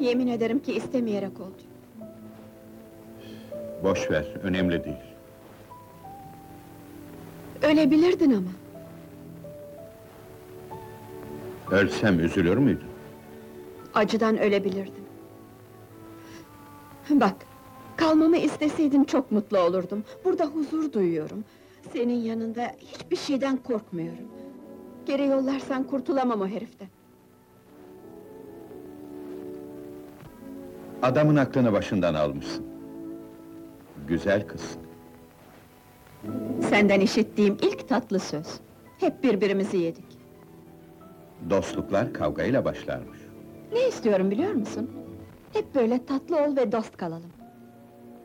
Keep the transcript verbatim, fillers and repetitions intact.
Yemin ederim ki istemeyerek oldu. Boş ver, önemli değil. Ölebilirdin ama. Ölsem üzülür müydün? Acıdan ölebilirdim. Bak, kalmamı isteseydin çok mutlu olurdum. Burada huzur duyuyorum. Senin yanında hiçbir şeyden korkmuyorum. Geri yollarsan kurtulamam o heriften. Adamın aklını başından almışsın. Güzel kız. Senden işittiğim ilk tatlı söz. Hep birbirimizi yedik. Dostluklar kavgayla başlarmış. Ne istiyorum biliyor musun? Hep böyle tatlı ol ve dost kalalım.